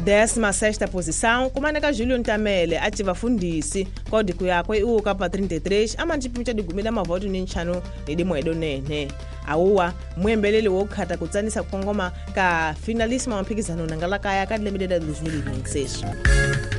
16ª posição, kumaneka Júlio Ntamele ati vafundhisi kódigo yakwe iwuka pa 33 amantipimica digumila mavoto ni nchanu ni dimwedo nene awuwa mwembeleli wokhata kutsanisa kukongoma ka finalisma wa mphikizano nangalakaya ka 2026